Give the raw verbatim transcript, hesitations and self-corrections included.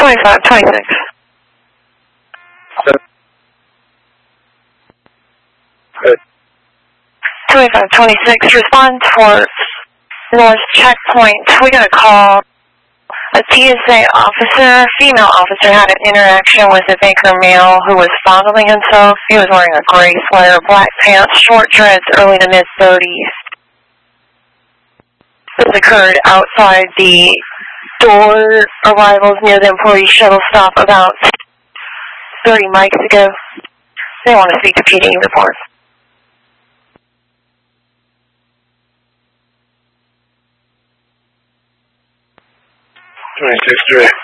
twenty-five twenty-six. Good. twenty-five twenty-six, respond towards North Checkpoint. We got a call. A T S A officer, female officer, had an interaction with a Baker male who was fondling himself. He was wearing a gray sweater, black pants, short dreads, early to mid-thirties. This occurred outside the door arrivals near the employee shuttle stop about thirty mics ago. They want to speak to P D report. twenty-six three.